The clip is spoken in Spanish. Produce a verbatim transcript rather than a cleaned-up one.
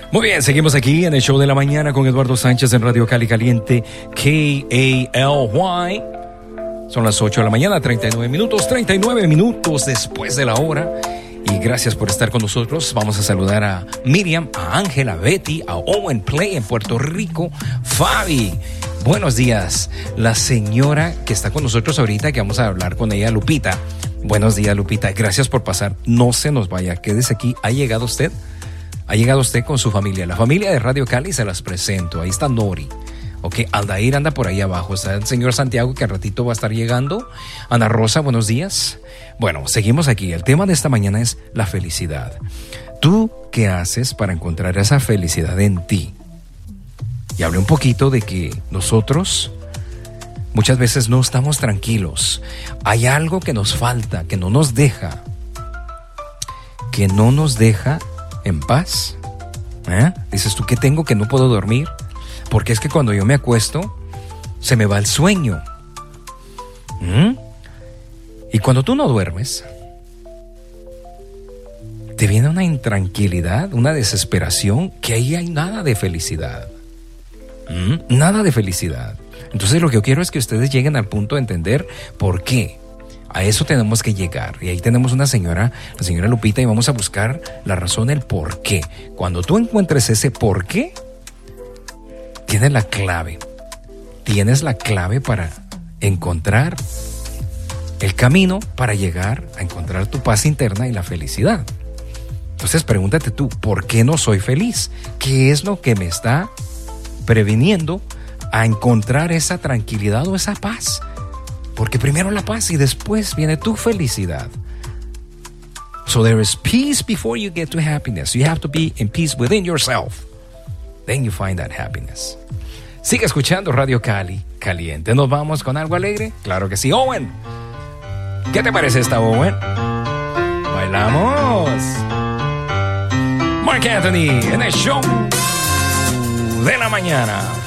Muy bien, seguimos aquí en el show de la mañana con Eduardo Sánchez en Radio Cali Caliente, K A L Y. Son las ocho de la mañana, treinta y nueve minutos, treinta y nueve minutos después de la hora. Y gracias por estar con nosotros. Vamos a saludar a Miriam, a Ángela, a Betty, a Owen Play en Puerto Rico, Fabi. Buenos días. La señora que está con nosotros ahorita, que vamos a hablar con ella, Lupita. Buenos días, Lupita. Gracias por pasar. No se nos vaya. Quédese aquí. ¿Ha llegado usted? Ha llegado usted con su familia. La familia de Radio Cali se las presento. Ahí está Nori. Ok, Aldair anda por ahí abajo. Está el señor Santiago, que al ratito va a estar llegando. Ana Rosa, buenos días. Bueno, seguimos aquí. El tema de esta mañana es la felicidad. ¿Tú qué haces para encontrar esa felicidad en ti? Y hablé un poquito de que nosotros muchas veces no estamos tranquilos. Hay algo que nos falta, que no nos deja, que no nos deja en paz. ¿Eh? Dices tú, ¿qué tengo que no puedo dormir? Porque es que cuando yo me acuesto, se me va el sueño. ¿Mm? Y cuando tú no duermes, te viene una intranquilidad, una desesperación, que ahí hay nada de felicidad. ¿Mm? Nada de felicidad. Entonces lo que yo quiero es que ustedes lleguen al punto de entender por qué. A eso tenemos que llegar. Y ahí tenemos una señora, la señora Lupita, y vamos a buscar la razón, el por qué. Cuando tú encuentres ese por qué, tienes la clave. Tienes la clave para encontrar el camino para llegar a encontrar tu paz interna y la felicidad. Entonces pregúntate tú, ¿por qué no soy feliz? ¿Qué es lo que me está previniendo a encontrar esa tranquilidad o esa paz? Porque primero la paz y después viene tu felicidad. So there is peace before you get to happiness. You have to be in peace within yourself. Then you find that happiness. Sigue escuchando Radio Cali Caliente. ¿Nos vamos con algo alegre? Claro que sí. Owen, ¿qué te parece esta, Owen? ¡Bailamos! Marc Anthony en el show de la mañana.